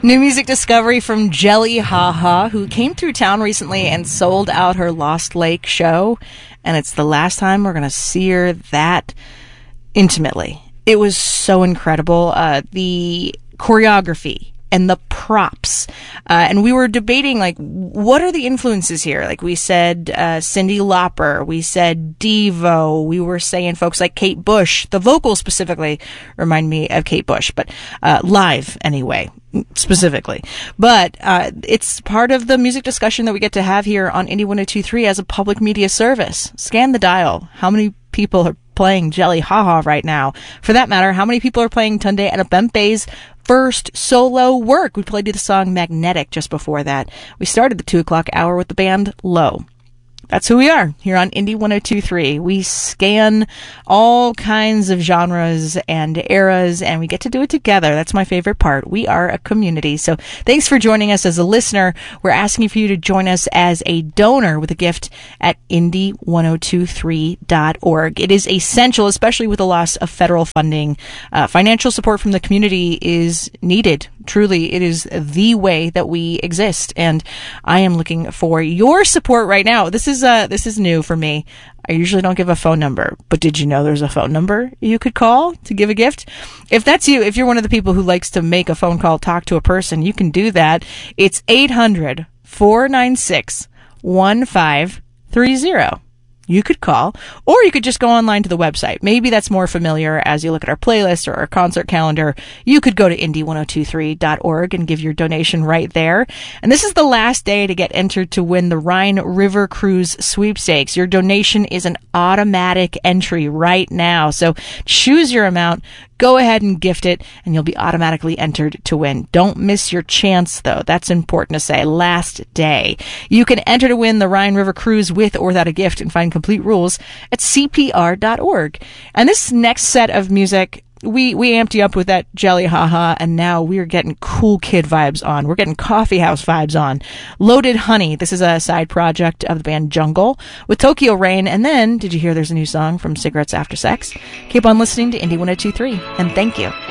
New music discovery from Jelly Haha, who came through town recently and sold out her Lost Lake show. And it's the last time we're going to see her that intimately. It was so incredible. The choreography and the props. And we were debating, like, what are the influences here? Like, we said Cyndi Lauper. We said Devo. We were saying folks like Kate Bush. The vocals specifically remind me of Kate Bush, but live anyway, specifically. But it's part of the music discussion that we get to have here on Indie 102.3 as a public media service. Scan the dial. How many people are playing Jelly Haha right now? For that matter, how many people are playing Tunde Adebimpe's first solo work? We played the song Magnetic just before that. We started the 2 o'clock hour with the band Low. That's who we are here on Indie 102.3. We scan all kinds of genres and eras, and we get to do it together. That's my favorite part. We are a community. So thanks for joining us as a listener. We're asking for you to join us as a donor with a gift at indie1023.org. It is essential, especially with the loss of federal funding. Financial support from the community is needed. Truly, it is the way that we exist, and I am looking for your support right now. This is new for me. I usually don't give a phone number, but did you know there's a phone number you could call to give a gift? If that's you, if you're one of the people who likes to make a phone call, talk to a person, you can do that. It's 800-496-1530. You could call, or you could just go online to the website. Maybe that's more familiar as you look at our playlist or our concert calendar. You could go to indie1023.org and give your donation right there. And this is the last day to get entered to win the Rhine River Cruise sweepstakes. Your donation is an automatic entry right now. So choose your amount. Go ahead and gift it, and you'll be automatically entered to win. Don't miss your chance, though. That's important to say. Last day. You can enter to win the Rhine River Cruise with or without a gift and find complete rules at cpr.org. And this next set of music, we amped you up with that Jelly Haha, and now we're getting Cool Kid vibes on. We're getting Coffee House vibes on. Loaded Honey. This is a side project of the band Jungle with Tokyo Rain. And then, did you hear there's a new song from Cigarettes After Sex? Keep on listening to Indie 102.3, and thank you.